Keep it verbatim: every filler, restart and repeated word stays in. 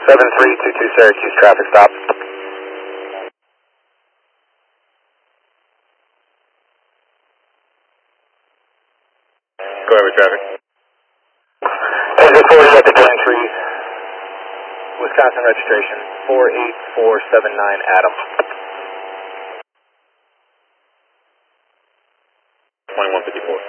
seven three two two Syracuse, traffic stop. Go ahead with traffic. Exit forty at the Braintree, Wisconsin registration, four eight four seven nine Adam. twenty-one fifty-four.